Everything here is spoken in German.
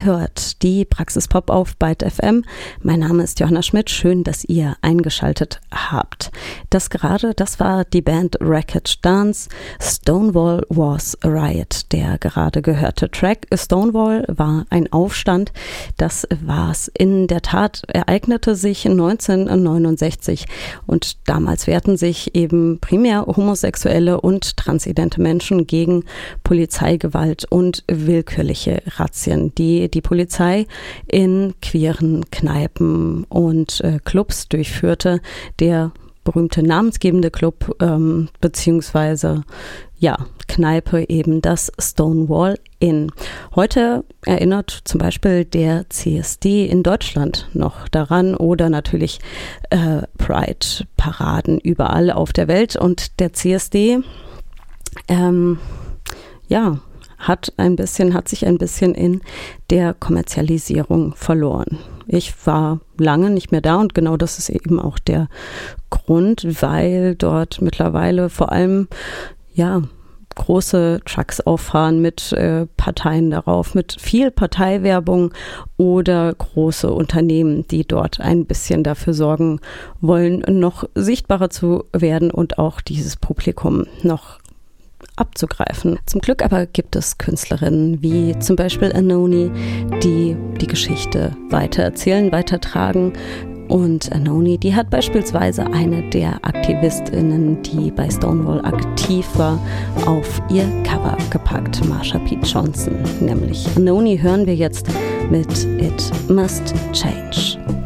hört die Praxis Pop auf Byte FM. Mein Name ist Johanna Schmidt. Schön, dass ihr eingeschaltet habt. Das war die Band Wreckage Dance. Stonewall was a Riot. Der gerade gehörte Track Stonewall war ein Aufstand. Das war's. In der Tat ereignete sich 1969 und damals wehrten sich eben primär homosexuelle und transidente Menschen gegen Polizeigewalt und willkürliche Razzien, die die Polizei in queeren Kneipen und Clubs durchführte. Der berühmte namensgebende Club beziehungsweise Kneipe eben das Stonewall Inn. Heute erinnert zum Beispiel der CSD in Deutschland noch daran oder natürlich Pride-Paraden überall auf der Welt und der CSD hat sich ein bisschen in der Kommerzialisierung verloren. Ich war lange nicht mehr da und genau das ist eben auch der Grund, weil dort mittlerweile vor allem große Trucks auffahren mit Parteien darauf, mit viel Parteiwerbung oder große Unternehmen, die dort ein bisschen dafür sorgen wollen, noch sichtbarer zu werden und auch dieses Publikum noch abzugreifen. Zum Glück aber gibt es Künstlerinnen wie zum Beispiel Anoni, die die Geschichte weitererzählen, weitertragen. Und Anoni, die hat beispielsweise eine der AktivistInnen, die bei Stonewall aktiv war, auf ihr Cover gepackt, Marsha P. Johnson. Nämlich Anoni hören wir jetzt mit It Must Change.